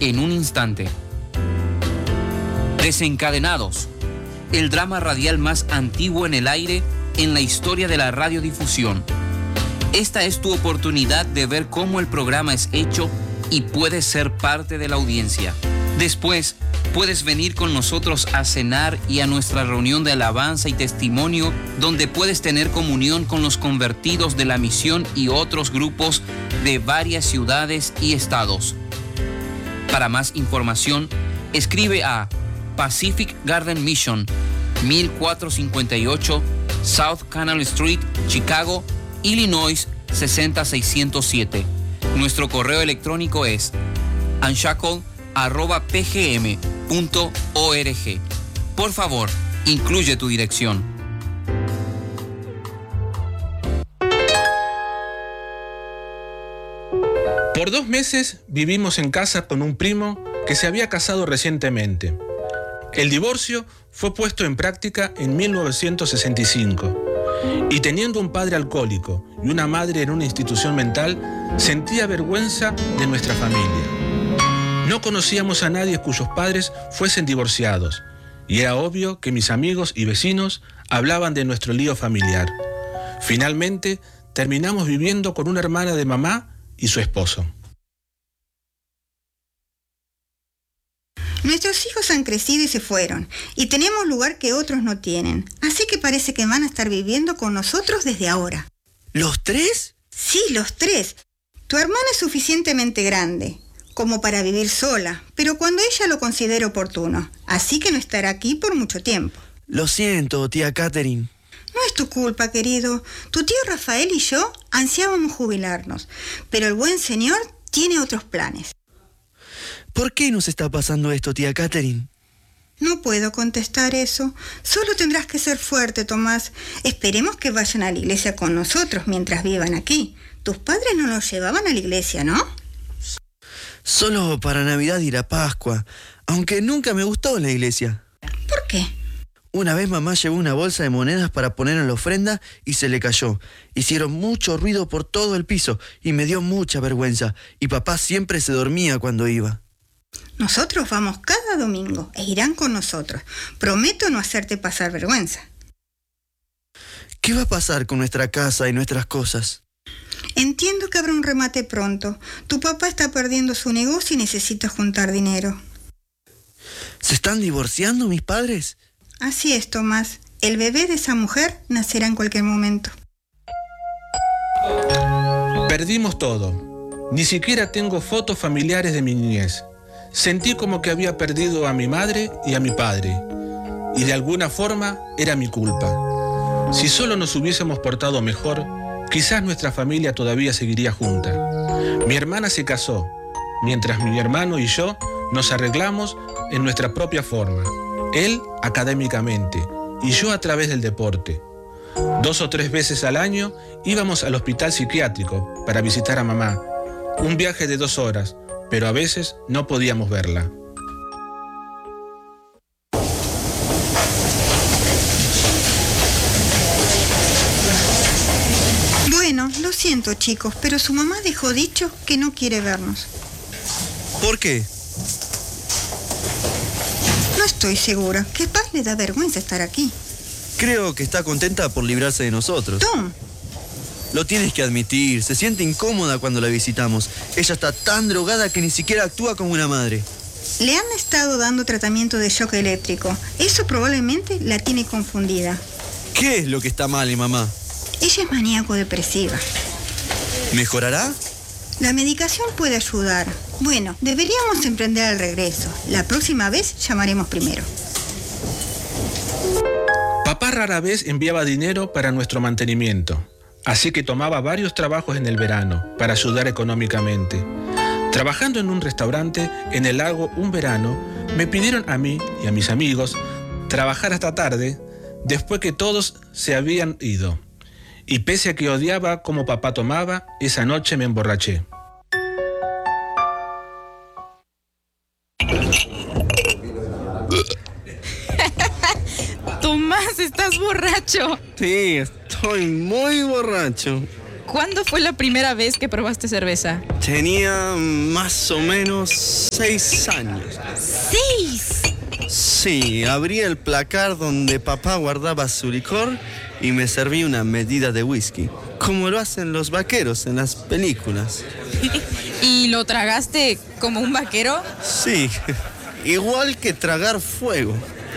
en un instante. Desencadenados, el drama radial más antiguo en el aire en la historia de la radiodifusión. Esta es tu oportunidad de ver cómo el programa es hecho y puedes ser parte de la audiencia. Después, puedes venir con nosotros a cenar y a nuestra reunión de alabanza y testimonio, donde puedes tener comunión con los convertidos de la misión y otros grupos de varias ciudades y estados. Para más información, escribe a Pacific Garden Mission, 1458 South Canal Street, Chicago, Illinois 60607. Nuestro correo electrónico es unshackle@pgm.org. Por favor, incluye tu dirección. Por 2 meses vivimos en casa con un primo que se había casado recientemente. El divorcio fue puesto en práctica en 1965 y teniendo un padre alcohólico y una madre en una institución mental, sentía vergüenza de nuestra familia. No conocíamos a nadie cuyos padres fuesen divorciados y era obvio que mis amigos y vecinos hablaban de nuestro lío familiar. Finalmente, terminamos viviendo con una hermana de mamá y su esposo. Nuestros hijos han crecido y se fueron, y tenemos lugar que otros no tienen, así que parece que van a estar viviendo con nosotros desde ahora. ¿Los 3? Sí, los 3. Tu hermana es suficientemente grande como para vivir sola, pero cuando ella lo considere oportuno, así que no estará aquí por mucho tiempo. Lo siento, tía Catherine. No es tu culpa, querido. Tu tío Rafael y yo ansiábamos jubilarnos, pero el buen señor tiene otros planes. ¿Por qué nos está pasando esto, tía Catherine? No puedo contestar eso. Solo tendrás que ser fuerte, Tomás. Esperemos que vayan a la iglesia con nosotros mientras vivan aquí. Tus padres no los llevaban a la iglesia, ¿no? Solo para Navidad y la Pascua, aunque nunca me gustó la iglesia. ¿Por qué? Una vez mamá llevó una bolsa de monedas para poner en la ofrenda y se le cayó. Hicieron mucho ruido por todo el piso y me dio mucha vergüenza. Y papá siempre se dormía cuando iba. Nosotros vamos cada domingo e irán con nosotros. Prometo no hacerte pasar vergüenza. ¿Qué va a pasar con nuestra casa y nuestras cosas? Entiendo que habrá un remate pronto. Tu papá está perdiendo su negocio y necesita juntar dinero. ¿Se están divorciando mis padres? Así es, Tomás. El bebé de esa mujer nacerá en cualquier momento. Perdimos todo. Ni siquiera tengo fotos familiares de mi niñez. Sentí como que había perdido a mi madre y a mi padre. Y de alguna forma era mi culpa. Si solo nos hubiésemos portado mejor, quizás nuestra familia todavía seguiría junta. Mi hermana se casó, mientras mi hermano y yo nos arreglamos en nuestra propia forma. Él académicamente y yo a través del deporte. 2 o 3 veces al año íbamos al hospital psiquiátrico para visitar a mamá. Un viaje de 2 horas, pero a veces no podíamos verla. Bueno, lo siento, chicos, pero su mamá dejó dicho que no quiere vernos. ¿Por qué? No estoy segura. Capaz le da vergüenza estar aquí. Creo que está contenta por librarse de nosotros. Tom. Lo tienes que admitir, se siente incómoda cuando la visitamos. Ella está tan drogada que ni siquiera actúa como una madre. Le han estado dando tratamiento de shock eléctrico. Eso probablemente la tiene confundida. ¿Qué es lo que está mal, mamá? Ella es maníaco-depresiva. ¿Mejorará? La medicación puede ayudar. Bueno, deberíamos emprender el regreso. La próxima vez llamaremos primero. Papá rara vez enviaba dinero para nuestro mantenimiento. Así que tomaba varios trabajos en el verano para ayudar económicamente. Trabajando en un restaurante en el lago un verano, me pidieron a mí y a mis amigos trabajar hasta tarde después que todos se habían ido. Y pese a que odiaba cómo papá tomaba, esa noche me emborraché. Tomás, estás borracho. Sí, estoy muy borracho. ¿Cuándo fue la primera vez que probaste cerveza? Tenía más o menos 6 años. ¡6! Sí, abrí el placar donde papá guardaba su licor y me serví una medida de whisky, como lo hacen los vaqueros en las películas. ¿Y lo tragaste como un vaquero? Sí, igual que tragar fuego.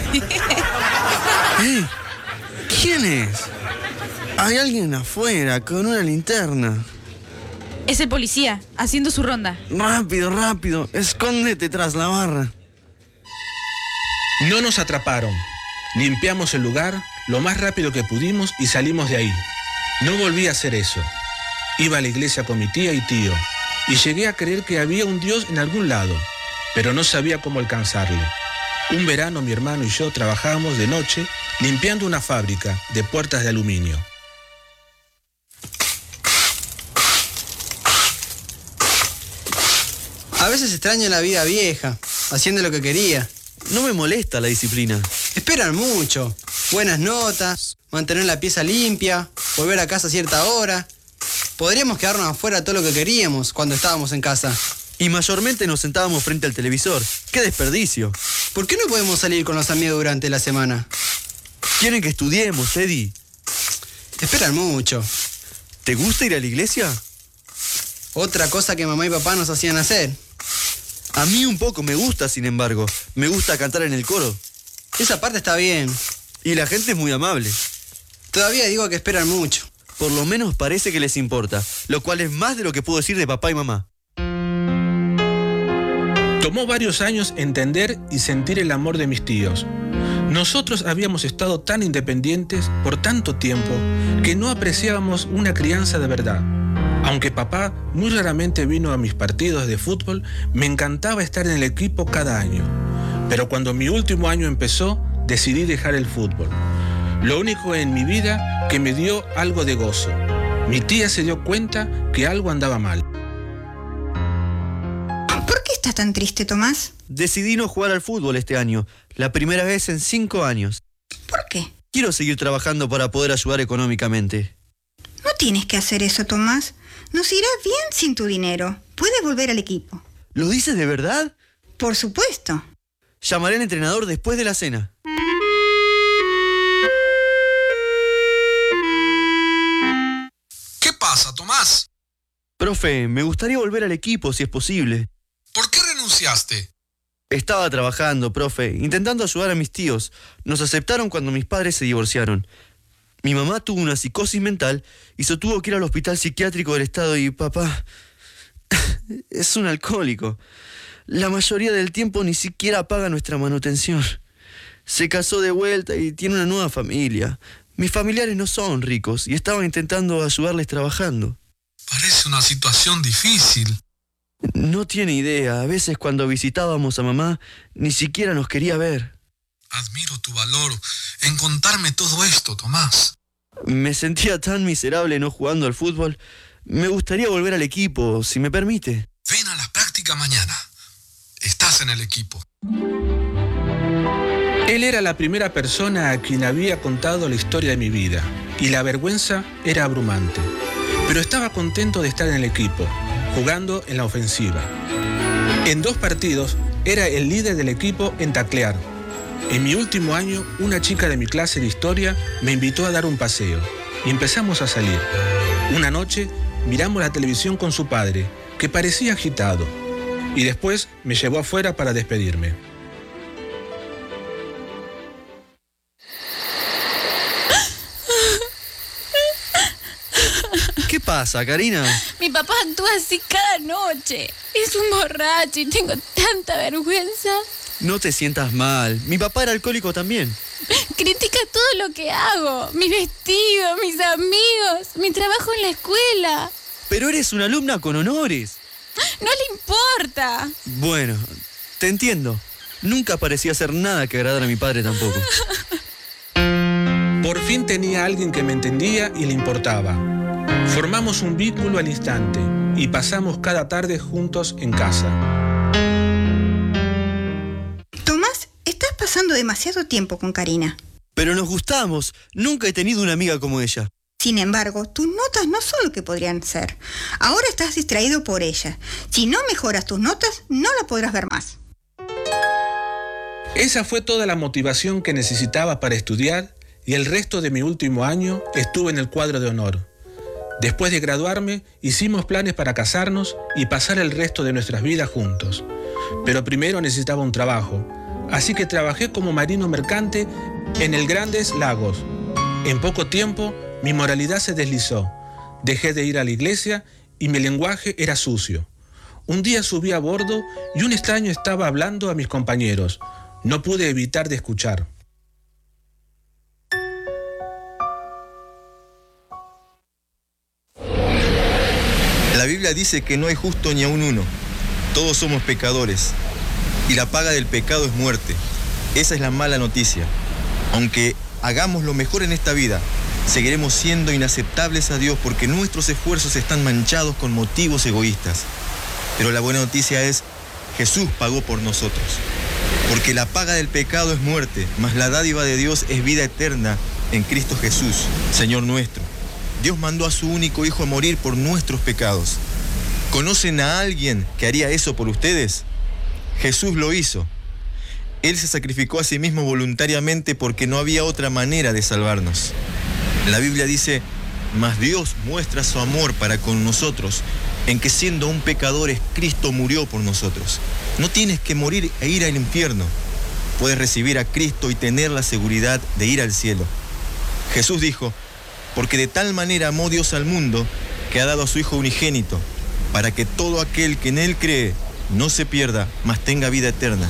¡Hey! ¿Quién es? Hay alguien afuera con una linterna. Es el policía, haciendo su ronda. Rápido, rápido, escóndete tras la barra. No nos atraparon. Limpiamos el lugar lo más rápido que pudimos y salimos de ahí. No volví a hacer eso. Iba a la iglesia con mi tía y tío y llegué a creer que había un Dios en algún lado, pero no sabía cómo alcanzarle. Un verano mi hermano y yo trabajábamos de noche limpiando una fábrica de puertas de aluminio. A veces extraño la vida vieja, haciendo lo que quería. No me molesta la disciplina. Esperan mucho. Buenas notas, mantener la pieza limpia, volver a casa a cierta hora. Podríamos quedarnos afuera todo lo que queríamos cuando estábamos en casa. Y mayormente nos sentábamos frente al televisor. ¡Qué desperdicio! ¿Por qué no podemos salir con los amigos durante la semana? Quieren que estudiemos, Eddie. Esperan mucho. ¿Te gusta ir a la iglesia? Otra cosa que mamá y papá nos hacían hacer. A mí un poco me gusta, sin embargo. Me gusta cantar en el coro. Esa parte está bien. Y la gente es muy amable. Todavía digo que esperan mucho. Por lo menos parece que les importa, lo cual es más de lo que puedo decir de papá y mamá. Tomó varios años entender y sentir el amor de mis tíos. Nosotros habíamos estado tan independientes por tanto tiempo que no apreciábamos una crianza de verdad. Aunque papá muy raramente vino a mis partidos de fútbol, me encantaba estar en el equipo cada año. Pero cuando mi último año empezó, decidí dejar el fútbol. Lo único en mi vida que me dio algo de gozo. Mi tía se dio cuenta que algo andaba mal. ¿Por qué estás tan triste, Tomás? Decidí no jugar al fútbol este año, la primera vez en 5 años. ¿Por qué? Quiero seguir trabajando para poder ayudar económicamente. No tienes que hacer eso, Tomás. Nos irá bien sin tu dinero. Puedes volver al equipo. ¿Lo dices de verdad? Por supuesto. Llamaré al entrenador después de la cena. ¿Qué pasa, Tomás? Profe, me gustaría volver al equipo si es posible. ¿Por qué renunciaste? Estaba trabajando, profe, intentando ayudar a mis tíos. Nos aceptaron cuando mis padres se divorciaron. Mi mamá tuvo una psicosis mental y se tuvo que ir al hospital psiquiátrico del estado y papá es un alcohólico. La mayoría del tiempo ni siquiera paga nuestra manutención. Se casó de vuelta y tiene una nueva familia. Mis familiares no son ricos y estaba intentando ayudarles trabajando. Parece una situación difícil. No tiene idea. A veces cuando visitábamos a mamá ni siquiera nos quería ver. Admiro tu valor en contarme todo esto, Tomás. Me sentía tan miserable no jugando al fútbol. Me gustaría volver al equipo, si me permite. Ven a la práctica mañana. Estás en el equipo. Él era la primera persona a quien había contado la historia de mi vida, y la vergüenza era abrumante. Pero estaba contento de estar en el equipo, jugando en la ofensiva. En 2 partidos, era el líder del equipo en taclear. En mi último año, una chica de mi clase de historia me invitó a dar un paseo y empezamos a salir. Una noche, miramos la televisión con su padre, que parecía agitado, y después me llevó afuera para despedirme. ¿Qué pasa, Karina? Mi papá actúa así cada noche. Es un borracho y tengo tanta vergüenza. No te sientas mal. Mi papá era alcohólico también. Critica todo lo que hago. Mi vestido, mis amigos, mi trabajo en la escuela. Pero eres una alumna con honores. No le importa. Bueno, te entiendo. Nunca parecía hacer nada que agradara a mi padre tampoco. Por fin tenía alguien que me entendía y le importaba. Formamos un vínculo al instante y pasamos cada tarde juntos en casa. Tomás, estás pasando demasiado tiempo con Karina. Pero nos gustamos. Nunca he tenido una amiga como ella. Sin embargo, tus notas no son lo que podrían ser. Ahora estás distraído por ella. Si no mejoras tus notas, no la podrás ver más. Esa fue toda la motivación que necesitaba para estudiar y el resto de mi último año estuve en el cuadro de honor. Después de graduarme, hicimos planes para casarnos y pasar el resto de nuestras vidas juntos. Pero primero necesitaba un trabajo, así que trabajé como marino mercante en el Grandes Lagos. En poco tiempo, mi moralidad se deslizó. Dejé de ir a la iglesia y mi lenguaje era sucio. Un día subí a bordo y un extraño estaba hablando a mis compañeros. No pude evitar de escuchar. La Biblia dice que no hay justo ni aun uno. Todos somos pecadores. Y la paga del pecado es muerte. Esa es la mala noticia. Aunque hagamos lo mejor en esta vida, seguiremos siendo inaceptables a Dios porque nuestros esfuerzos están manchados con motivos egoístas. Pero la buena noticia es, Jesús pagó por nosotros. Porque la paga del pecado es muerte, mas la dádiva de Dios es vida eterna en Cristo Jesús, Señor nuestro. Dios mandó a su único Hijo a morir por nuestros pecados. ¿Conocen a alguien que haría eso por ustedes? Jesús lo hizo. Él se sacrificó a sí mismo voluntariamente porque no había otra manera de salvarnos. La Biblia dice, mas Dios muestra su amor para con nosotros, en que siendo aún pecadores, Cristo murió por nosotros. No tienes que morir e ir al infierno. Puedes recibir a Cristo y tener la seguridad de ir al cielo. Jesús dijo, porque de tal manera amó Dios al mundo, que ha dado a su Hijo unigénito, para que todo aquel que en Él cree no se pierda, mas tenga vida eterna.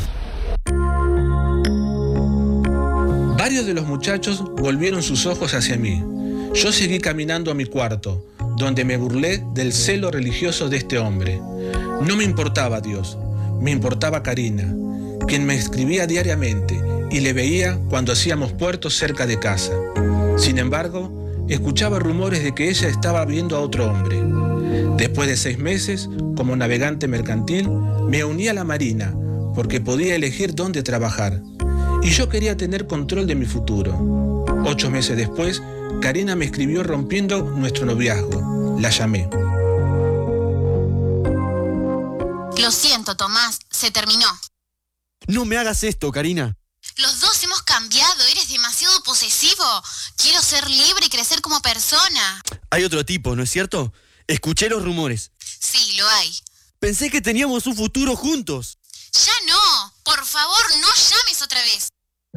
Varios de los muchachos volvieron sus ojos hacia mí. Yo seguí caminando a mi cuarto, donde me burlé del celo religioso de este hombre. No me importaba Dios, me importaba Karina, quien me escribía diariamente y le veía cuando hacíamos puertos cerca de casa. Sin embargo, escuchaba rumores de que ella estaba viendo a otro hombre. Después de 6 meses, como navegante mercantil, me uní a la marina porque podía elegir dónde trabajar. Y yo quería tener control de mi futuro. 8 meses después, Karina me escribió rompiendo nuestro noviazgo. La llamé. Lo siento, Tomás, se terminó. No me hagas esto, Karina. Los dos hemos cambiado, eres demasiado posesivo. Quiero ser libre y crecer como persona. Hay otro tipo, ¿no es cierto? Escuché los rumores. Sí, lo hay. Pensé que teníamos un futuro juntos. Ya no, por favor, no llames otra vez.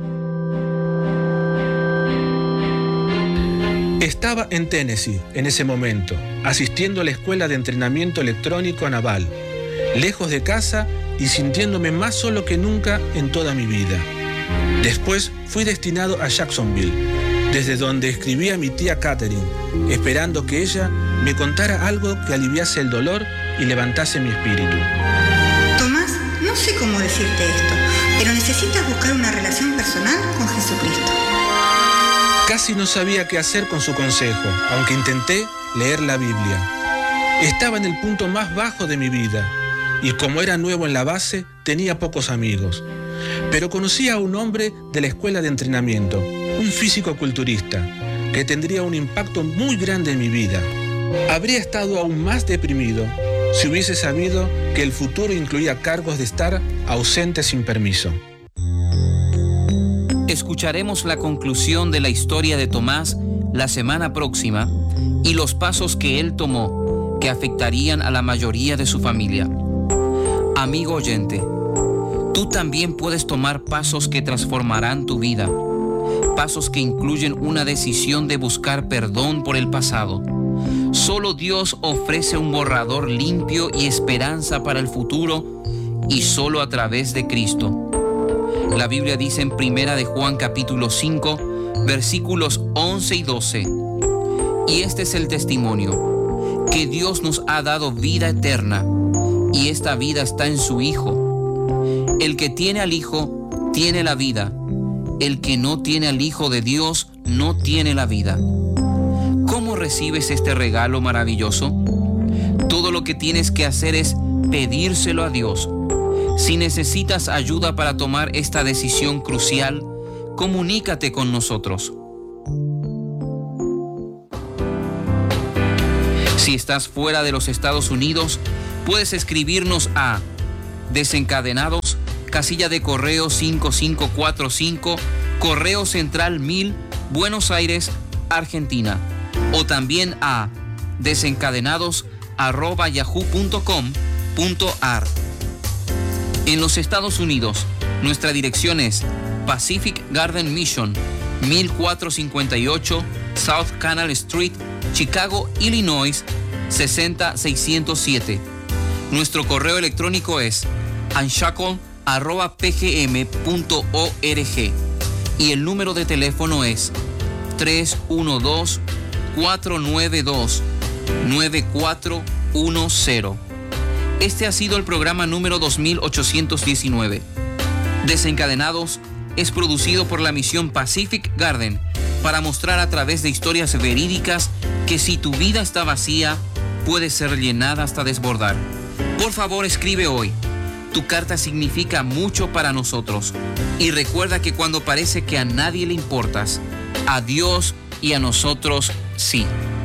Estaba en Tennessee en ese momento, asistiendo a la escuela de entrenamiento electrónico naval, lejos de casa y sintiéndome más solo que nunca en toda mi vida. Después fui destinado a Jacksonville, desde donde escribí a mi tía Catherine, esperando que ella me contara algo que aliviase el dolor y levantase mi espíritu. Tomás, no sé cómo decirte esto, pero necesitas buscar una relación personal con Jesucristo. Casi no sabía qué hacer con su consejo, aunque intenté leer la Biblia. Estaba en el punto más bajo de mi vida, y como era nuevo en la base, tenía pocos amigos. Pero conocí a un hombre de la escuela de entrenamiento, un físico-culturista, que tendría un impacto muy grande en mi vida. Habría estado aún más deprimido si hubiese sabido que el futuro incluía cargos de estar ausente sin permiso. Escucharemos la conclusión de la historia de Tomás la semana próxima y los pasos que él tomó que afectarían a la mayoría de su familia. Amigo oyente, tú también puedes tomar pasos que transformarán tu vida, pasos que incluyen una decisión de buscar perdón por el pasado. Solo Dios ofrece un borrador limpio y esperanza para el futuro, y solo a través de Cristo. La Biblia dice en 1 de Juan capítulo 5, versículos 11 y 12, y este es el testimonio, que Dios nos ha dado vida eterna, y esta vida está en su Hijo. El que tiene al Hijo, tiene la vida. El que no tiene al Hijo de Dios, no tiene la vida. ¿Cómo recibes este regalo maravilloso? Todo lo que tienes que hacer es pedírselo a Dios. Si necesitas ayuda para tomar esta decisión crucial, comunícate con nosotros. Si estás fuera de los Estados Unidos, puedes escribirnos a Desencadenados, casilla de correo 5545, Correo Central 1000, Buenos Aires, Argentina. O también a desencadenados@yahoo.com.ar. En los Estados Unidos, nuestra dirección es Pacific Garden Mission, 1458 South Canal Street, Chicago, Illinois, 60607. Nuestro correo electrónico es unshackle@pgm.org y el número de teléfono es 312-492-9410. Este ha sido el programa número 2819. Desencadenados es producido por la misión Pacific Garden para mostrar a través de historias verídicas que si tu vida está vacía, puede ser llenada hasta desbordar. Por favor, escribe hoy. Tu carta significa mucho para nosotros. Y recuerda que cuando parece que a nadie le importas, a Dios y a nosotros sí.